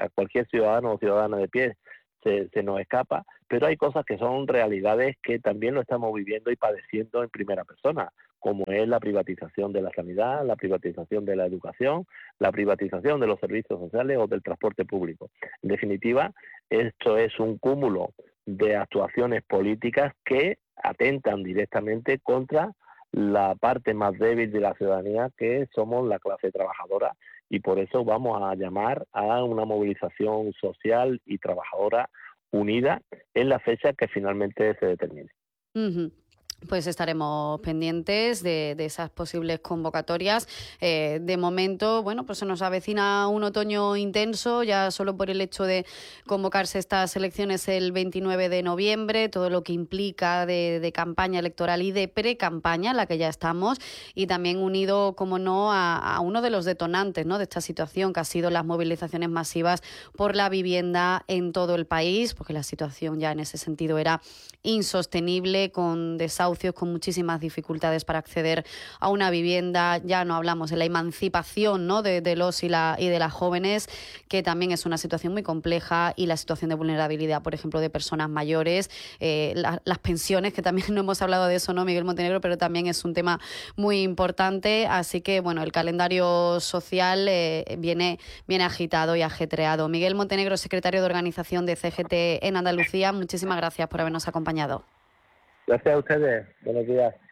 a cualquier ciudadano o ciudadana de pie se nos escapa, pero hay cosas que son realidades que también lo estamos viviendo y padeciendo en primera persona, como es la privatización de la sanidad, la privatización de la educación, la privatización de los servicios sociales o del transporte público. En definitiva, esto es un cúmulo de actuaciones políticas que atentan directamente contra la parte más débil de la ciudadanía, que somos la clase trabajadora, y por eso vamos a llamar a una movilización social y trabajadora unida en la fecha que finalmente se determine. Uh-huh. Pues estaremos pendientes de esas posibles convocatorias. De momento, bueno, pues se nos avecina un otoño intenso, ya solo por el hecho de convocarse estas elecciones el 29 de noviembre, todo lo que implica de campaña electoral y de pre-campaña, en la que ya estamos, y también unido, como no, a uno de los detonantes, ¿no?, de esta situación, que ha sido las movilizaciones masivas por la vivienda en todo el país, porque la situación ya en ese sentido era insostenible, con desahucios, con muchísimas dificultades para acceder a una vivienda. Ya no hablamos de la emancipación, ¿no?, de los y de las jóvenes, que también es una situación muy compleja, y la situación de vulnerabilidad, por ejemplo, de personas mayores, las pensiones, que también no hemos hablado de eso, ¿no, Miguel Montenegro?, pero también es un tema muy importante. Así que, bueno, el calendario social viene agitado y ajetreado. Miguel Montenegro, secretario de organización de CGT en Andalucía, muchísimas gracias por habernos acompañado. Gracias a ustedes. Buenos días.